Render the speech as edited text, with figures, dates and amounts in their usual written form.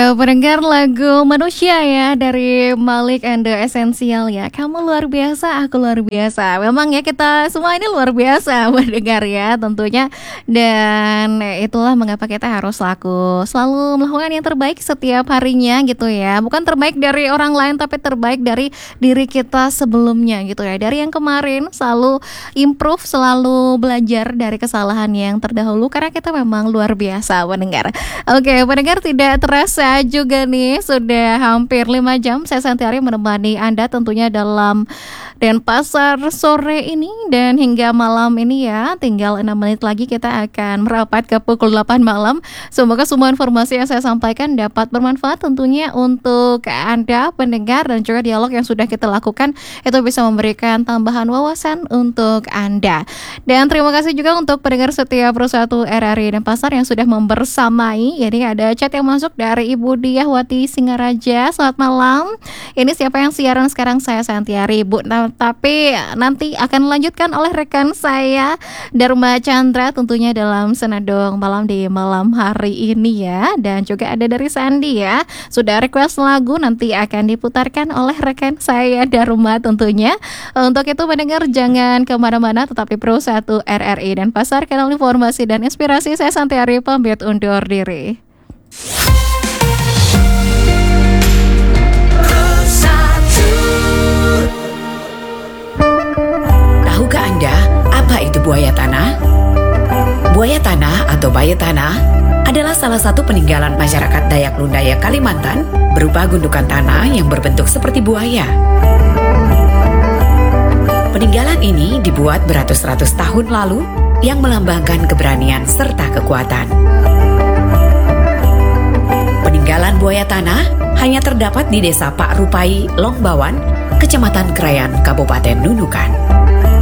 pendengar lagu Manusia ya dari Malik and the Essential ya. Kamu luar biasa, aku luar biasa. Memang ya kita semua ini luar biasa mendengar ya tentunya. Dan itulah mengapa kita harus selalu melakukan yang terbaik setiap harinya gitu ya. Bukan terbaik dari orang lain tapi terbaik dari diri kita sebelumnya gitu ya. Dari yang kemarin selalu improve, selalu belajar dari kesalahan yang terdahulu karena kita memang luar biasa pendengar. Oke, pendengar, tidak terasa juga nih sudah hampir 5 jam saya Santiari menemani Anda tentunya dalam Denpasar sore ini. Dan hingga malam ini ya tinggal 6 menit lagi kita akan merapat ke pukul 8 malam. Semoga semua informasi yang saya sampaikan dapat bermanfaat tentunya untuk Anda pendengar, dan juga dialog yang sudah kita lakukan itu bisa memberikan tambahan wawasan untuk Anda. Dan terima kasih juga untuk pendengar setia Pro1 RRI Denpasar yang sudah membersamai. Jadi ada chat yang masuk dari Ibu Diahwati Singaraja. Selamat malam. Ini siapa yang siaran sekarang? Saya Santiari, Bu. Tapi nanti akan dilanjutkan oleh rekan saya Dharma Chandra tentunya dalam Senandung Malam di malam hari ini ya. Dan juga ada dari Sandi ya. Sudah request lagu, nanti akan diputarkan oleh rekan saya Dharma tentunya. Untuk itu pendengar jangan kemana-mana, tetap di Pro1 RRI Denpasar, kanal informasi dan inspirasi. Saya Santiari pamit undur diri. Tahukah Anda apa itu buaya tanah? Buaya tanah atau baya tanah adalah salah satu peninggalan masyarakat Dayak Lundaya Kalimantan berupa gundukan tanah yang berbentuk seperti buaya. Peninggalan ini dibuat beratus-ratus tahun lalu yang melambangkan keberanian serta kekuatan. Peninggalan buaya tanah hanya terdapat di Desa Pak Rupai, Longbawan, Kecamatan Krayan, Kabupaten Nunukan.